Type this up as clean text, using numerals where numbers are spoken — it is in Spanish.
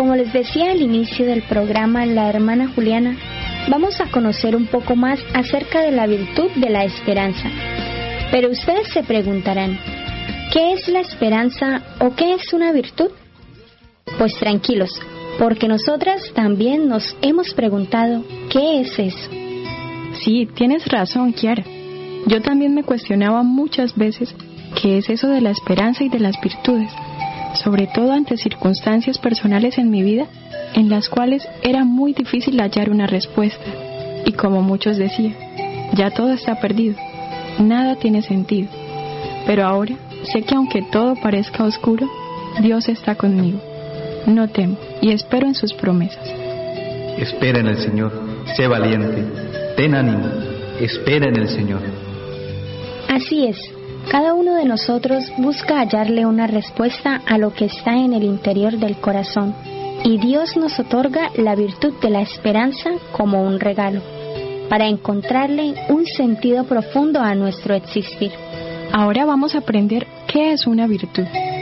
Como les decía al inicio del programa la hermana Juliana, vamos a conocer un poco más acerca de la virtud de la esperanza. Pero ustedes se preguntarán, ¿qué es la esperanza o qué es una virtud? Pues tranquilos, porque nosotras también nos hemos preguntado, ¿qué es eso? Sí, tienes razón, Kiara. Yo también me cuestionaba muchas veces qué es eso de la esperanza y de las virtudes, sobre todo ante circunstancias personales en mi vida en las cuales era muy difícil hallar una respuesta. Y como muchos decían, ya todo está perdido, nada tiene sentido. Pero ahora sé que aunque todo parezca oscuro, Dios está conmigo. No temo y espero en sus promesas. Espera en el Señor, sé valiente, ten ánimo, espera en el Señor. Así es, cada uno de nosotros busca hallarle una respuesta a lo que está en el interior del corazón, y Dios nos otorga la virtud de la esperanza como un regalo, para encontrarle un sentido profundo a nuestro existir. Ahora vamos a aprender qué es una virtud.